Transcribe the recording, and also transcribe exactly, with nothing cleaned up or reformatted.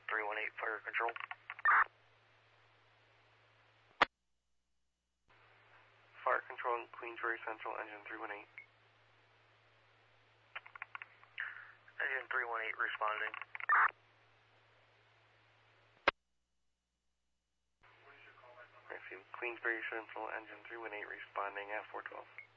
three one eight, fire control. Fire control, Queensbury Central, engine three one eight. Engine three one eight responding. Queensbury Central, engine three one eight responding at four twelve.